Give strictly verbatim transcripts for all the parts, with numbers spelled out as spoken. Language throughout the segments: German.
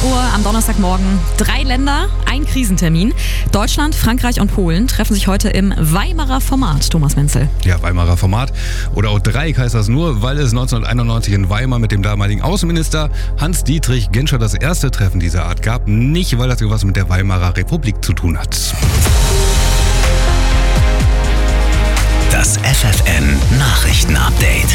Uhr am Donnerstagmorgen. Drei Länder, ein Krisentermin. Deutschland, Frankreich und Polen treffen sich heute im Weimarer Format. Thomas Menzel. Ja, Weimarer Format. Oder auch Dreieck heißt das nur, weil es neunzehnhunderteinundneunzig in Weimar mit dem damaligen Außenminister Hans-Dietrich Genscher das erste Treffen dieser Art gab. Nicht, weil das irgendwas mit der Weimarer Republik zu tun hat. Das F F N Nachrichtenupdate.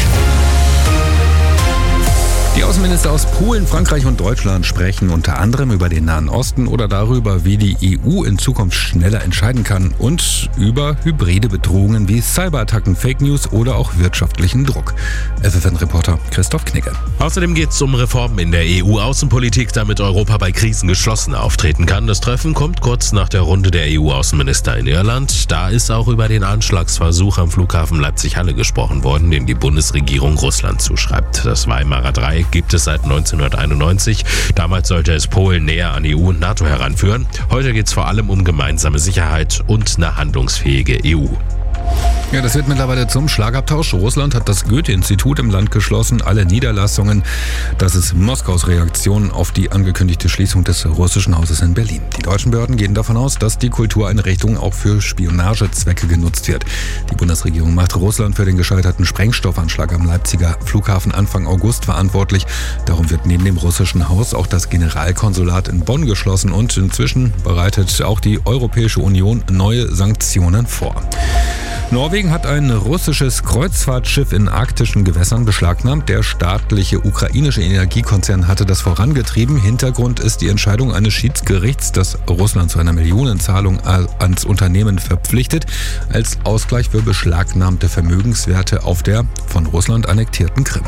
Die Außenminister aus Polen, Frankreich und Deutschland sprechen unter anderem über den Nahen Osten oder darüber, wie die E U in Zukunft schneller entscheiden kann und über hybride Bedrohungen wie Cyberattacken, Fake News oder auch wirtschaftlichen Druck. F F N-Reporter Christoph Knigge. Außerdem geht es um Reformen in der E U-Außenpolitik, damit Europa bei Krisen geschlossen auftreten kann. Das Treffen kommt kurz nach der Runde der E U-Außenminister in Irland. Da ist auch über den Anschlagsversuch am Flughafen Leipzig-Halle gesprochen worden, den die Bundesregierung Russland zuschreibt. Das Weimarer Dreieck gibt es seit neunzehnhunderteinundneunzig. Damals sollte es Polen näher an E U und NATO heranführen. Heute geht es vor allem um gemeinsame Sicherheit und eine handlungsfähige E U. Ja, das wird mittlerweile zum Schlagabtausch. Russland hat das Goethe-Institut im Land geschlossen, alle Niederlassungen. Das ist Moskaus Reaktion auf die angekündigte Schließung des russischen Hauses in Berlin. Die deutschen Behörden gehen davon aus, dass die Kultureinrichtung auch für Spionagezwecke genutzt wird. Die Bundesregierung macht Russland für den gescheiterten Sprengstoffanschlag am Leipziger Flughafen Anfang August verantwortlich. Darum wird neben dem russischen Haus auch das Generalkonsulat in Bonn geschlossen und inzwischen bereitet auch die Europäische Union neue Sanktionen vor. Norwegen hat ein russisches Kreuzfahrtschiff in arktischen Gewässern beschlagnahmt. Der staatliche ukrainische Energiekonzern hatte das vorangetrieben. Hintergrund ist die Entscheidung eines Schiedsgerichts, das Russland zu einer Millionenzahlung ans Unternehmen verpflichtet, als Ausgleich für beschlagnahmte Vermögenswerte auf der von Russland annektierten Krim.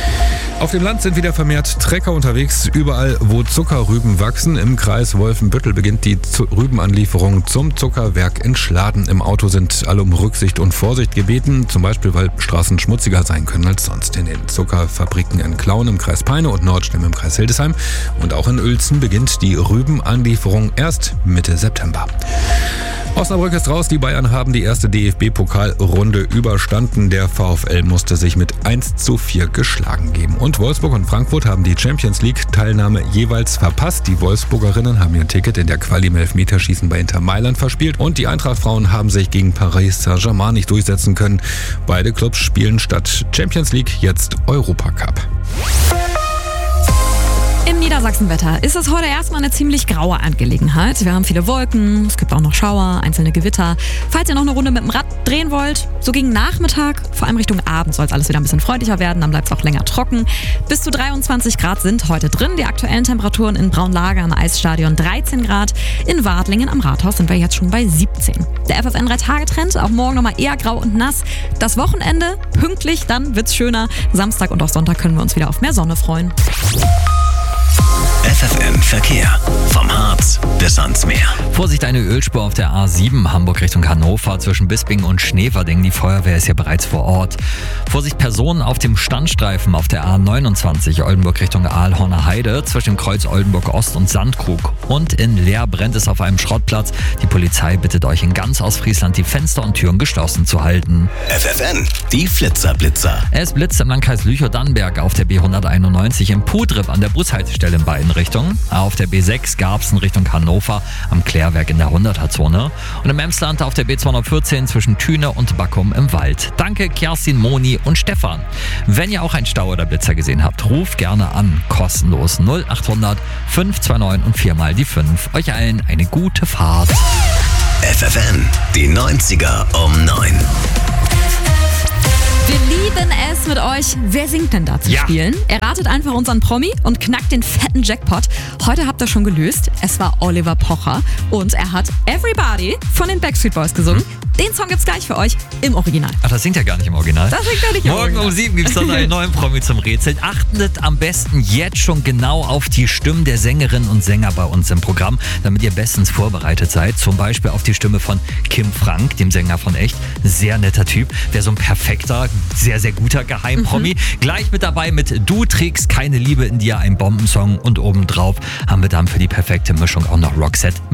Auf dem Land sind wieder vermehrt Trecker unterwegs. Überall, wo Zuckerrüben wachsen, im Kreis Wolfenbüttel beginnt die Rübenanlieferung zum Zuckerwerk in Schladen. Im Auto sind alle um Rücksicht und Vorsicht gebeten, zum Beispiel, weil Straßen schmutziger sein können als sonst. In den Zuckerfabriken in Plauen im Kreis Peine und Nordstemm im Kreis Hildesheim und auch in Uelzen beginnt die Rübenanlieferung erst Mitte September. Osnabrück ist raus, die Bayern haben die erste D F B-Pokalrunde überstanden. Der VfL musste sich mit eins zu vier geschlagen geben. Und Wolfsburg und Frankfurt haben die Champions League-Teilnahme jeweils verpasst. Die Wolfsburgerinnen haben ihr Ticket in der Quali im Elfmeterschießen bei Inter Mailand verspielt. Und die Eintracht-Frauen haben sich gegen Paris Saint-Germain nicht durchsetzen können. Beide Clubs spielen statt Champions League jetzt Europacup. Im Niedersachsenwetter ist es heute erstmal eine ziemlich graue Angelegenheit. Wir haben viele Wolken, es gibt auch noch Schauer, einzelne Gewitter. Falls ihr noch eine Runde mit dem Rad drehen wollt, so gegen Nachmittag, vor allem Richtung Abend soll es alles wieder ein bisschen freundlicher werden, dann bleibt es auch länger trocken. Bis zu dreiundzwanzig Grad sind heute drin. Die aktuellen Temperaturen in Braunlage am Eisstadion dreizehn Grad. In Wadlingen am Rathaus sind wir jetzt schon bei siebzehn. Der F F N drei Tage Trend, auch morgen nochmal eher grau und nass. Das Wochenende pünktlich, dann wird's schöner. Samstag und auch Sonntag können wir uns wieder auf mehr Sonne freuen. F F N Verkehr. Vom Harz bis ans Meer. Vorsicht, eine Ölspur auf der A sieben Hamburg Richtung Hannover zwischen Bisping und Schneverding. Die Feuerwehr ist hier bereits vor Ort. Vorsicht, Personen auf dem Standstreifen auf der A neunundzwanzig Oldenburg Richtung Aalhorner Heide zwischen dem Kreuz Oldenburg Ost und Sandkrug. Und in Leer brennt es auf einem Schrottplatz. Die Polizei bittet euch in ganz Ostfriesland die Fenster und Türen geschlossen zu halten. F F N, die Flitzer-Blitzer. Es blitzt im Landkreis Lüchow-Dannenberg auf der B hunderteinundneunzig im Putrip an der Bushaltestelle in beiden Richtungen. Auf der B sechs Garbsen Richtung Hannover am Klärwerk in der hunderter-Zone. Und im Emsland auf der B zweihundertvierzehn zwischen Thüne und Backum im Wald. Danke Kerstin, Moni und Stefan. Wenn ihr auch einen Stau oder Blitzer gesehen habt, ruft gerne an. Kostenlos null achthundert fünf zwei neun und viermal die fünf. Euch allen eine gute Fahrt. F F N, die neunziger um neun. Wir lieben es mit euch. Wer singt denn da zu Ja. spielen? Erratet einfach unseren Promi und knackt den fetten Jackpot. Heute habt ihr schon gelöst. Es war Oliver Pocher und er hat Everybody von den Backstreet Boys gesungen. Den Song gibt's gleich für euch im Original. Ach, das singt ja gar nicht im Original. Das singt er nicht im Morgen Original. um sieben gibt es dann einen neuen Promi zum Rätseln. Achtet am besten jetzt schon genau auf die Stimmen der Sängerinnen und Sänger bei uns im Programm, damit ihr bestens vorbereitet seid. Zum Beispiel auf die Stimme von Kim Frank, dem Sänger von Echt. Sehr netter Typ. Wäre so ein perfekter, sehr, sehr guter Geheimpromi. Mhm. Gleich mit dabei mit Du trägst keine Liebe in dir, ein Bombensong. Und obendrauf haben wir dann für die perfekte Mischung auch noch Roxette.